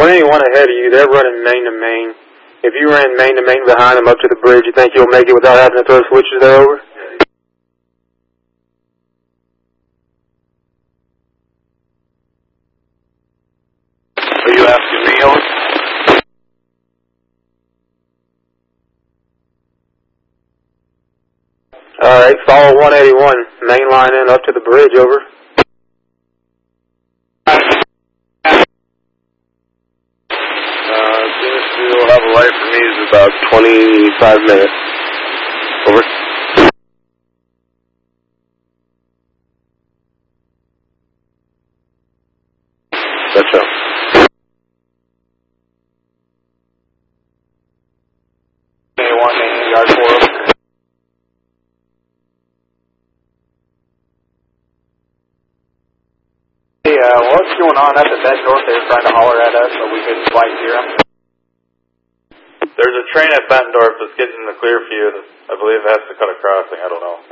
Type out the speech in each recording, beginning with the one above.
anyone ahead of you, they're running main to main. If you ran main to main behind them up to the bridge, you think you'll make it without having to throw switches there over? Are you asking me, over? Alright, follow 181, main line in up to the bridge, over. Soonest you'll have a light for me is about 25 minutes. Over. That's up. One main yard 4. Hey, what's going on at the Bettendorf? They were trying to holler at us so we could flight hear them. There's a train at Bettendorf that's getting in the clear for you. I believe it has to cut a crossing. I don't know.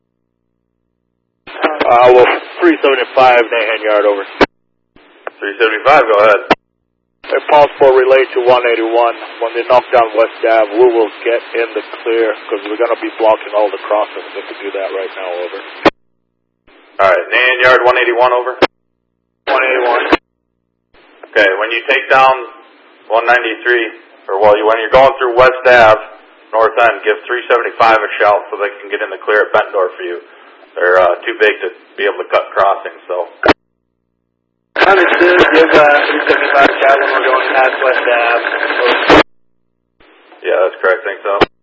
Well, 375 Nahan Yard, over. 375, go ahead. They pause for relay to 181. When they knock down West Ave, we will get in the clear because we're going to be blocking all the crossings if we do that right now, over. Alright, Nahan Yard 181, over. 181. Okay, when you take down 193, or when you're going through West Ave, north end, give 375 a shout so they can get in the clear at Bettendorf for you. They're too big to be able to cut crossings, so. Understood. Give 375 a shout when we're going past West Ave. Yeah, that's correct. Think so.